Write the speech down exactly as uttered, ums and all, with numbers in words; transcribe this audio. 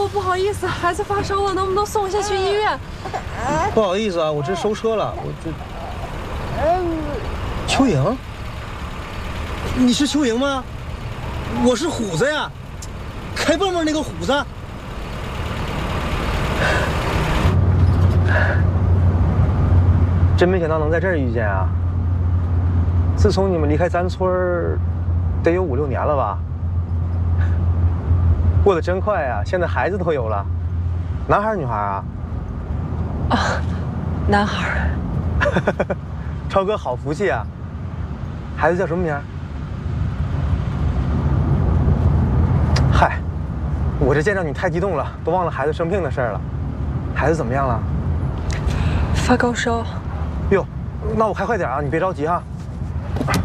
哦，不好意思，孩子发烧了，能不能送一下去医院？ 不好意思啊，我这收车了，我这。秋莹，你是秋莹吗？我是虎子呀，开蹦蹦那个虎子。真没想到能在这儿遇见啊！自从你们离开咱村儿，得有五六年了吧？过得真快呀！现在孩子都有了，男孩儿女孩儿啊？ 啊，男孩儿。 超哥好福气啊！孩子叫什么名儿？嗨，我这见着你太激动了，都忘了孩子生病的事儿了。孩子怎么样了？ 发高烧。 哟，那我开快点啊，你别着急哈。